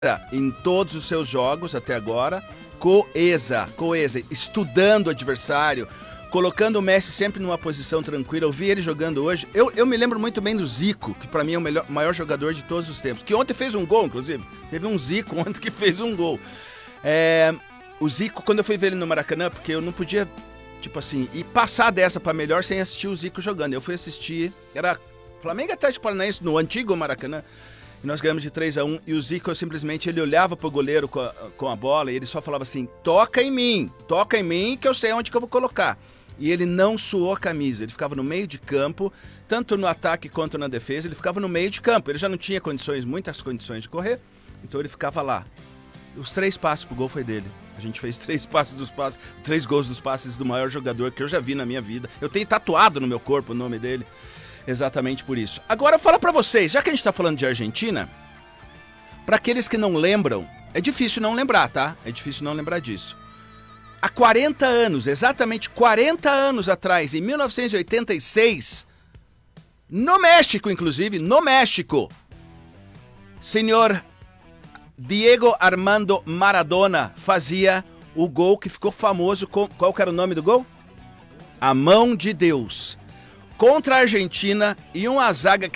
em todos os seus jogos até agora, coesa, estudando o adversário, colocando o Messi sempre numa posição tranquila. Eu vi ele jogando hoje. Eu me lembro muito bem do Zico, que pra mim é o maior jogador de todos os tempos. Que ontem fez um gol, inclusive. Teve um Zico ontem que fez um gol. O Zico, quando eu fui ver ele no Maracanã, porque eu não podia, tipo assim, ir passar dessa pra melhor sem assistir o Zico jogando. Eu fui assistir, era Flamengo e Atlético Paranaense no antigo Maracanã. E nós ganhamos de 3-1, e o Zico simplesmente, ele olhava pro goleiro com a bola e ele só falava assim, toca em mim que eu sei onde que eu vou colocar. E ele não suou a camisa, ele ficava no meio de campo, tanto no ataque quanto na defesa, ele ficava no meio de campo. Ele já não tinha muitas condições de correr, então ele ficava lá. Os 3 passes pro gol foi dele. A gente fez 3 gols dos passes do maior jogador que eu já vi na minha vida. Eu tenho tatuado no meu corpo o nome dele. Exatamente por isso. Agora fala pra vocês, já que a gente tá falando de Argentina, pra aqueles que não lembram, é difícil não lembrar, tá? É difícil não lembrar disso. Há 40 anos, exatamente 40 anos atrás, em 1986, no México, inclusive, senhor Diego Armando Maradona fazia o gol que ficou famoso. Qual que era o nome do gol? A Mão de Deus. Contra a Argentina, e uma zaga